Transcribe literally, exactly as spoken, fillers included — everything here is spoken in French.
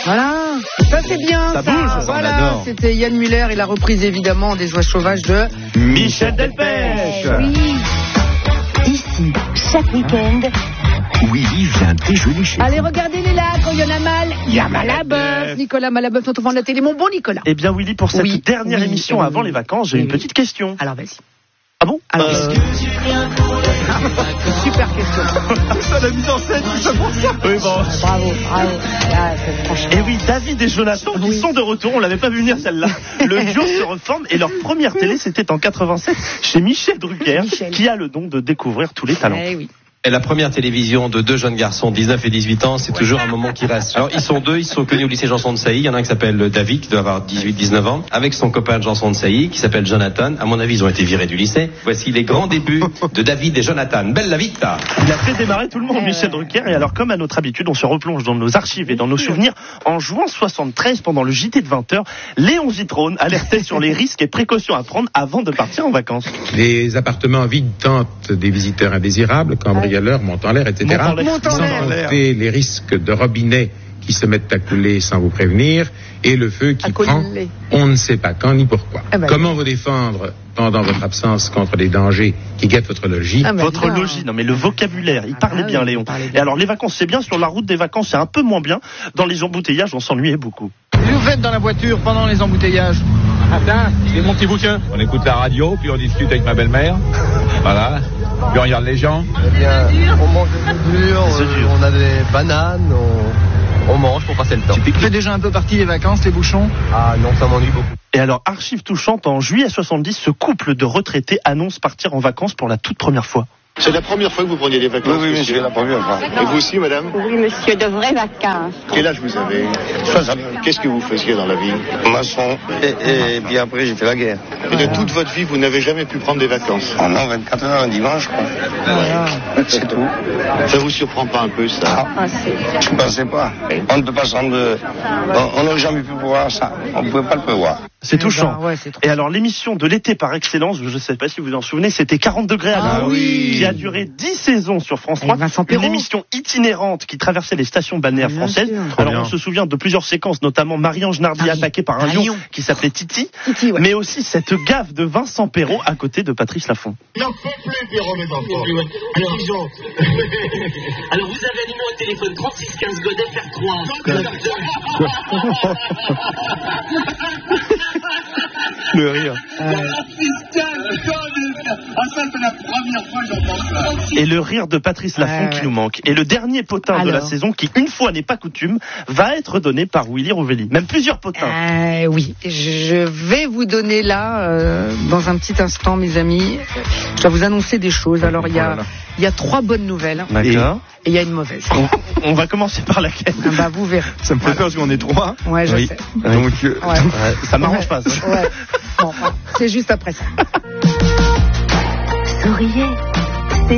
Voilà, ça c'est bien. Ça Ça, bouge, ça, on voilà, adore. c'était Yann Muller et la reprise évidemment des Oies sauvages de Michel Delpech. Oui. Ici, chaque week-end, Willy vient déjeuner chez Allez, regardez-les là, quand il y en a mal, il y a Malabeuf. Nicolas Malabeuf, notre enfant de la télé. Mon bon Nicolas. Eh bien, Willy, pour cette Oui, dernière oui, émission oui, avant oui. les vacances, j'ai Oui, une oui. petite question. Alors vas-y. Ah bon Alors, Euh, super question. Ça, la mise en scène, tout ça pour ça. Oui, bon. Bravo, bravo. Ah, c'est franchement. Et oui, David et Jonathan qui Oui. sont de retour, on l'avait pas vu venir celle-là. Le duo se reforme et leur première télé c'était en quatre-vingt-sept chez Michel Drucker, Michel. qui a le don de découvrir tous les talents. Eh oui. Et la première télévision de deux jeunes garçons, dix-neuf et dix-huit ans, c'est toujours un moment qui reste. Alors, ils sont deux, ils sont connus au lycée Janson de Sailly. Il y en a un qui s'appelle David, qui doit avoir dix-huit dix-neuf ans, avec son copain de Janson de Sailly, qui s'appelle Jonathan. À mon avis, ils ont été virés du lycée. Voici les grands débuts de David et Jonathan. Belle la vita! Il a fait démarrer tout le monde, Michel Drucker. Et alors, comme à notre habitude, on se replonge dans nos archives et dans nos souvenirs. En juin soixante-treize, pendant le J T de vingt heures, Léon Zitrone alertait sur les risques et précautions à prendre avant de partir en vacances. Les appartements vides tentent des visiteurs indésirables, cambrioleurs, montent en l'air, et cetera. Montent en l'air. Montent en Sans l'air. compter les risques de robinets qui se mettent à couler sans vous prévenir, et le feu qui À prend, couler. on ne sait pas quand ni pourquoi. Ah ben, Comment vous défendre pendant votre absence contre les dangers qui guettent votre logis? Ah ben, Votre bien. logis, non mais le vocabulaire, il Ah parlait bah bien oui, Léon. il parlait bien. Et alors les vacances c'est bien, sur la route des vacances c'est un peu moins bien. Dans les embouteillages on s'ennuyait beaucoup. Qu'est-ce que vous faites dans la voiture pendant les embouteillages? Attends, c'est mon petit bouquin. On écoute la radio, puis on discute avec ma belle-mère. Voilà. Puis on regarde les gens. Eh bien, on mange des œufs durs, Des œufs durs. on a des bananes, on, on mange pour passer le temps. Tu fais déjà un peu partie des vacances, les bouchons? Ah non, ça m'ennuie beaucoup. Et alors archive touchante, en juillet soixante-dix, ce couple de retraités annonce partir en vacances pour la toute première fois. C'est la première fois que vous preniez des vacances? Oui, oui, monsieur. c'est la première fois. Et vous aussi, madame? oui, monsieur, de vraies vacances. Quel âge vous avez? soixante. Qu'est-ce que vous faisiez dans la vie? Maçon. Et, et puis après, j'ai fait la guerre. Et de toute votre vie, vous n'avez jamais pu prendre des vacances? En an, vingt-quatre heures, un dimanche, quoi. C'est tout. Ça vous surprend pas un peu, ça? Ah, c'est... Je ne pensais pas. On ne peut pas s'en... de- On on n'a jamais pu voir ça. On ne pouvait pas le prévoir. C'est Eh touchant. ben, ouais, c'est trop. Et alors l'émission de l'été par excellence, je ne sais pas si vous en souvenez, c'était quarante degrés à Ah l'heure, oui. qui a duré dix saisons sur France Avec trois. Vincent Une Perrault. émission itinérante qui traversait les stations balnéaires Bien françaises. sûr. Alors bien. on se souvient de plusieurs séquences, notamment Marie-Ange Nardi Ah oui. attaquée par un, Un lion, lion. qui s'appelait Titi, Titi, ouais. mais aussi cette gaffe de Vincent Perrault à côté de Patrice Laffont. J'en peux plus, Pierrot, mes enfants. Alors, disons. Alors vous avez un numéro de téléphone trente-six quinze Godet F R trois. Le rire. Et le rire de Patrice Laffont Ouais, qui ouais. nous manque. Et le dernier potin de la Alors. saison, qui une fois n'est pas coutume, va être donné par Willy Rouvelli. Même plusieurs potins. Euh, oui, je vais vous donner là, euh, dans un petit instant, mes amis, je dois vous annoncer des choses. Alors, il y a, il y a trois bonnes nouvelles D'accord. et il y a une mauvaise. On, on va commencer par laquelle? Ah bah, vous verrez. Ça me fait peur parce qu'on est trois. Ouais, je Oui. sais. Donc, euh, Ouais. Ouais, ça m'arrange pas, ça. Ouais. Bon, enfin, c'est juste après ça. Souriez.